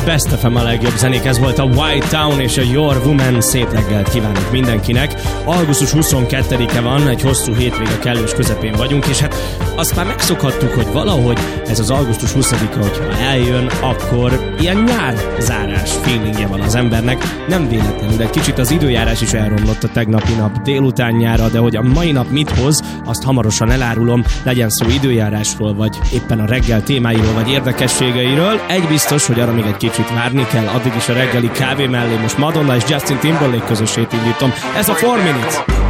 Best FM a legjobb zenék, ez volt a White Town és a Your Woman. Szép reggelt kívánok mindenkinek. Augusztus 22-e van, egy hosszú hétvége kellős közepén vagyunk, és hát azt már megszokhattuk, hogy valahogy ez az augusztus 20-a, hogyha eljön, akkor ilyen nyárzárás feelingje van az embernek. Nem véletlenül, egy kicsit az időjárás is elromlott a tegnapi nap délutánjára, de hogy a mai nap mit hoz, azt hamarosan elárulom, legyen szó időjárásról, vagy éppen a reggel témáiról, vagy érdekességeiről. Egy biztos, hogy arra még egy kicsit várni kell, addig is a reggeli kávé mellé most Madonna és Justin Timberlake közösét indítom. Ez a 4 Minutes.